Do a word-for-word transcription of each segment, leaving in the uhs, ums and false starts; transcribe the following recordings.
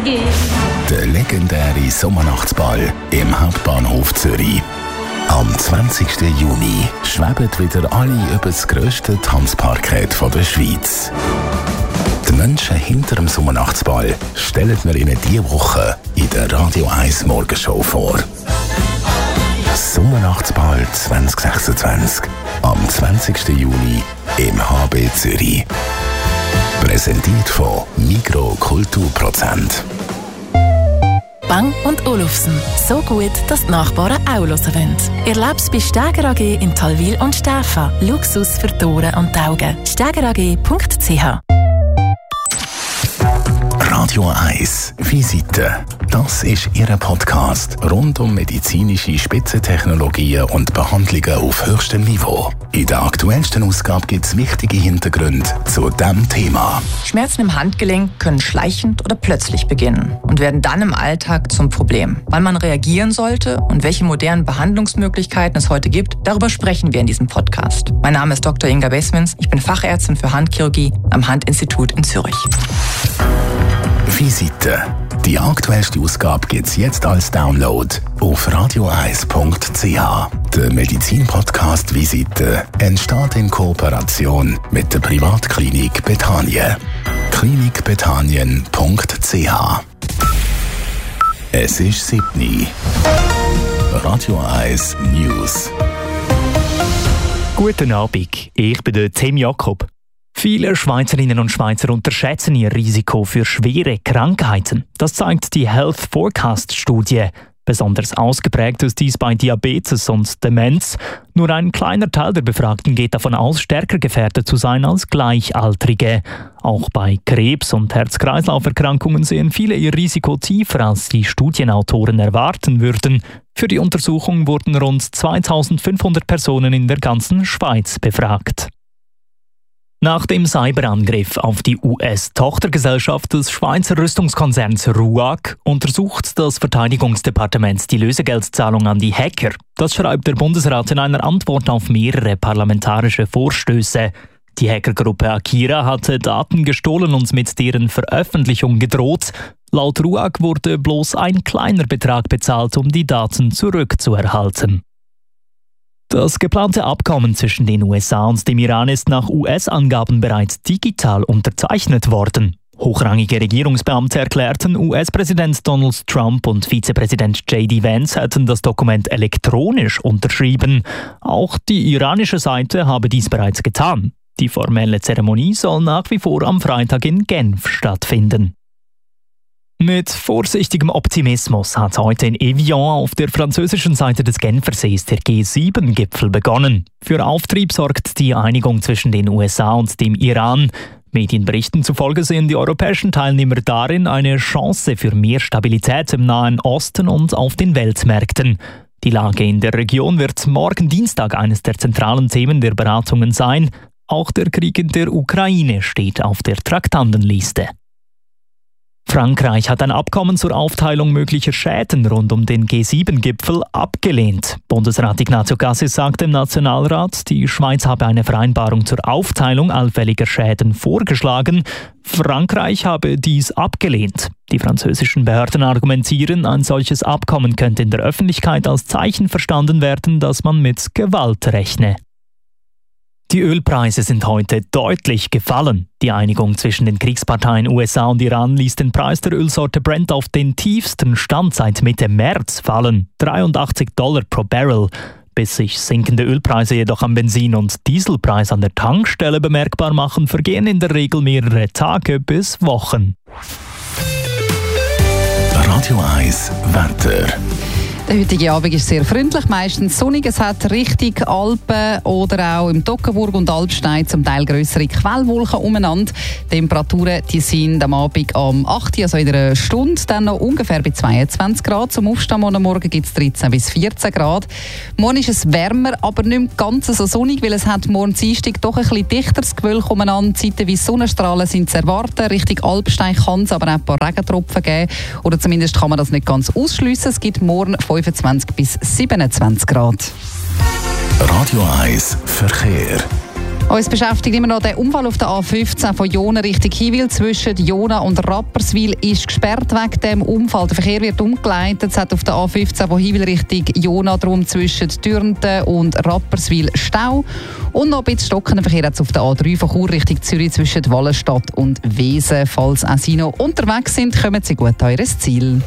gehen. Der legendäre Sommernachtsball im Hauptbahnhof Zürich. Am zwanzigsten Juni schweben wieder alle über das grösste Tanzparkett der Schweiz. Die Menschen hinter dem Sommernachtsball stellen wir Ihnen diese Woche in der Radio eins Morgenshow vor. Sommernachtsball zwanzig sechsundzwanzig am zwanzigsten Juni im H B Zürich. Präsentiert von Migros Kulturprozent. Bang und Olufsen. So gut, dass die Nachbarn auch hören wollen. Erleb's bei Steger A G in Talwil und Stäfa. Luxus für die Ohren und die Augen. steger a g punkt c h. Radio eins Visite. Das ist Ihr Podcast rund um medizinische Spitzentechnologien und Behandlungen auf höchstem Niveau. In der aktuellsten Ausgabe gibt es wichtige Hintergründe zu diesem Thema. Schmerzen im Handgelenk können schleichend oder plötzlich beginnen und werden dann im Alltag zum Problem. Wann man reagieren sollte und welche modernen Behandlungsmöglichkeiten es heute gibt, darüber sprechen wir in diesem Podcast. Mein Name ist Doktor Inga Besmins, ich bin Fachärztin für Handchirurgie am Handinstitut in Zürich. Visite. Die aktuellste Ausgabe gibt es jetzt als Download auf radio eins punkt c h. Der Medizin-Podcast Visite entsteht in Kooperation mit der Privatklinik Bethanien. klinik bethanien punkt c h. Es ist siebni. Radio eins News. Guten Abend, ich bin der Tim Jakob. Viele Schweizerinnen und Schweizer unterschätzen ihr Risiko für schwere Krankheiten. Das zeigt die Health Forecast-Studie. Besonders ausgeprägt ist dies bei Diabetes und Demenz. Nur ein kleiner Teil der Befragten geht davon aus, stärker gefährdet zu sein als Gleichaltrige. Auch bei Krebs- und Herz-Kreislauf-Erkrankungen sehen viele ihr Risiko tiefer, als die Studienautoren erwarten würden. Für die Untersuchung wurden rund zweitausendfünfhundert Personen in der ganzen Schweiz befragt. Nach dem Cyberangriff auf die U S-Tochtergesellschaft des Schweizer Rüstungskonzerns R U A G untersucht das Verteidigungsdepartement die Lösegeldzahlung an die Hacker. Das schreibt der Bundesrat in einer Antwort auf mehrere parlamentarische Vorstöße. Die Hackergruppe Akira hatte Daten gestohlen und mit deren Veröffentlichung gedroht. Laut R U A G wurde bloß ein kleiner Betrag bezahlt, um die Daten zurückzuerhalten. Das geplante Abkommen zwischen den U S A und dem Iran ist nach U S-Angaben bereits digital unterzeichnet worden. Hochrangige Regierungsbeamte erklärten, U S-Präsident Donald Trump und Vizepräsident J D Vance hätten das Dokument elektronisch unterschrieben. Auch die iranische Seite habe dies bereits getan. Die formelle Zeremonie soll nach wie vor am Freitag in Genf stattfinden. Mit vorsichtigem Optimismus hat heute in Evian auf der französischen Seite des Genfersees der G sieben Gipfel begonnen. Für Auftrieb sorgt die Einigung zwischen den U S A und dem Iran. Medienberichten zufolge sehen die europäischen Teilnehmer darin eine Chance für mehr Stabilität im Nahen Osten und auf den Weltmärkten. Die Lage in der Region wird morgen Dienstag eines der zentralen Themen der Beratungen sein. Auch der Krieg in der Ukraine steht auf der Traktandenliste. Frankreich hat ein Abkommen zur Aufteilung möglicher Schäden rund um den G sieben Gipfel abgelehnt. Bundesrat Ignazio Cassis sagte im Nationalrat, die Schweiz habe eine Vereinbarung zur Aufteilung allfälliger Schäden vorgeschlagen. Frankreich habe dies abgelehnt. Die französischen Behörden argumentieren, ein solches Abkommen könnte in der Öffentlichkeit als Zeichen verstanden werden, dass man mit Gewalt rechne. Die Ölpreise sind heute deutlich gefallen. Die Einigung zwischen den Kriegsparteien U S A und Iran ließ den Preis der Ölsorte Brent auf den tiefsten Stand seit Mitte März fallen, dreiundachtzig Dollar pro Barrel. Bis sich sinkende Ölpreise jedoch am Benzin- und Dieselpreis an der Tankstelle bemerkbar machen, vergehen in der Regel mehrere Tage bis Wochen. Radio eins Wetter. Der heutige Abend ist sehr freundlich, meistens sonnig. Es hat Richtung Alpen oder auch im Toggenburg und Alpstein zum Teil grössere Quellwolken umeinander. Die Temperaturen die sind am Abend um acht Uhr, also in einer Stunde, dann noch ungefähr bei zweiundzwanzig Grad. Zum Aufstehen morgen Morgen gibt es dreizehn bis vierzehn Grad. Morgen ist es wärmer, aber nicht mehr ganz so sonnig, weil es hat morgen Dienstag doch ein bisschen dichteres Gewölk umeinander. Zeitweise Sonnenstrahlen sind zu erwarten. Richtung Alpstein kann es aber auch ein paar Regentropfen geben. Oder zumindest kann man das nicht ganz ausschliessen. Es gibt morgen fünfundzwanzig bis siebenundzwanzig Grad. Radio eins Verkehr. Uns beschäftigt immer noch der Unfall auf der A fünfzehn von Jona Richtung Hinwil. Zwischen Jona und Rapperswil ist gesperrt wegen dem Unfall. Der Verkehr wird umgeleitet. Es hat auf der A fünfzehn von Hinwil Richtung Jona drum zwischen Dürnten und Rapperswil Stau. Und noch ein bisschen stockenden Verkehr hat es auf der A drei von Chur Richtung Zürich zwischen Wallenstadt und Wesen. Falls auch Sie noch unterwegs sind, kommen Sie gut an Ihr Ziel.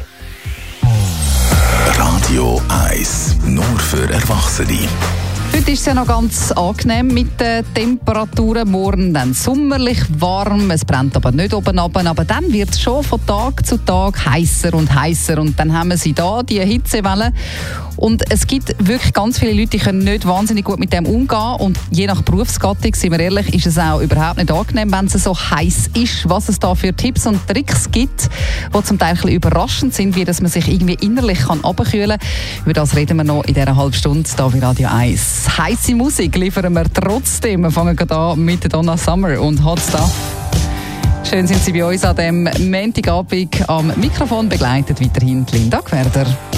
Radio eins, nur für Erwachsene. Heute ist es ja noch ganz angenehm mit den Temperaturen. Morgen dann sommerlich warm, es brennt aber nicht oben runter. Aber dann wird es schon von Tag zu Tag heißer und heißer. Und dann haben wir sie da, die Hitzewelle. Und es gibt wirklich ganz viele Leute, die können nicht wahnsinnig gut mit dem umgehen. Und je nach Berufsgattung, sind wir ehrlich, ist es auch überhaupt nicht angenehm, wenn es so heiß ist. Was es da für Tipps und Tricks gibt, die zum Teil ein bisschen überraschend sind, wie dass man sich irgendwie innerlich kann runterkühlen kann. Über das reden wir noch in dieser halben Stunde hier bei Radio eins. Heisse Musik liefern wir trotzdem. Wir fangen gerade an mit Donna Summer und Hot Stuff. Schön sind Sie bei uns an dem Montagabend am Mikrofon, begleitet weiterhin Linda Gwerder.